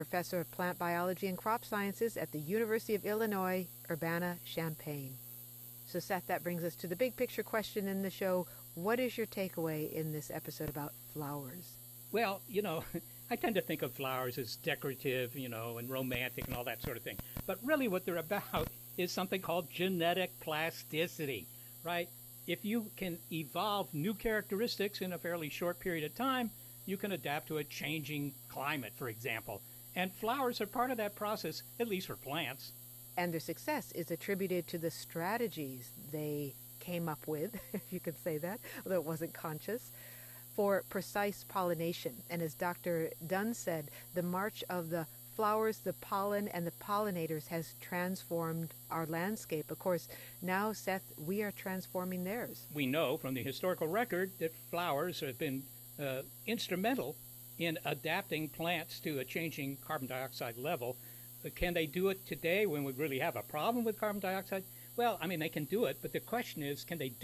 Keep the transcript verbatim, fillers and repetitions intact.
Professor of Plant Biology and Crop Sciences at the University of Illinois, Urbana-Champaign. So Seth, that brings us to the big picture question in the show. What is your takeaway in this episode about flowers? Well, you know, I tend to think of flowers as decorative, you know, and romantic and all that sort of thing. But really what they're about is something called genetic plasticity, right? If you can evolve new characteristics in a fairly short period of time, you can adapt to a changing climate, for example. And flowers are part of that process, at least for plants. And their success is attributed to the strategies they came up with, if you could say that, although it wasn't conscious, for precise pollination. And as Doctor Dunn said, the march of the flowers, the pollen, and the pollinators has transformed our landscape. Of course, now, Seth, we are transforming theirs. We know from the historical record that flowers have been uh, instrumental in adapting plants to a changing carbon dioxide level. But can they do it today when we really have a problem with carbon dioxide? Well, I mean, they can do it, but the question is, can they do